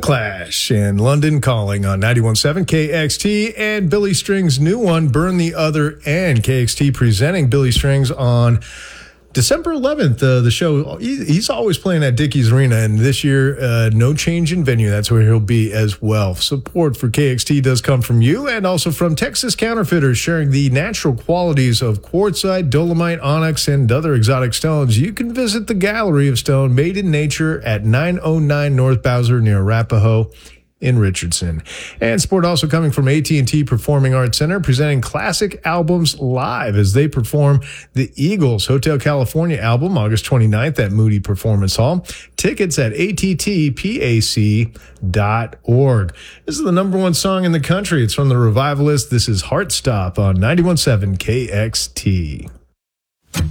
Clash and London Calling on 91.7 KXT, and Billy Strings' new one, Burn the Other End. KXT presenting Billy Strings on December 11th. The show, he's always playing at Dickies Arena, and this year, no change in venue. That's where he'll be as well. Support for KXT does come from you and also from Texas Counterfeiters, sharing the natural qualities of quartzite, dolomite, onyx, and other exotic stones. You can visit the Gallery of Stone made in nature at 909 North Bowser near Arapahoe in Richardson. And support also coming from AT&T Performing Arts Center, presenting classic albums live as they perform the Eagles Hotel California album August 29th at Moody Performance Hall. Tickets at attpac.org. This is the number one song in the country. It's from the Revivalists. This is Heartstop on 91.7 KXT.